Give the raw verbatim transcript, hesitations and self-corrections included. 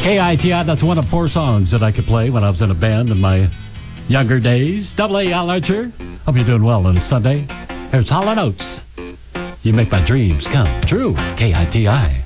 K I T I, that's one of four songs that I could play when I was in a band in my younger days. Double A Al Archer. Hope you're doing well on a Sunday. Here's Hall and Oates. You make my dreams come true. K I T I.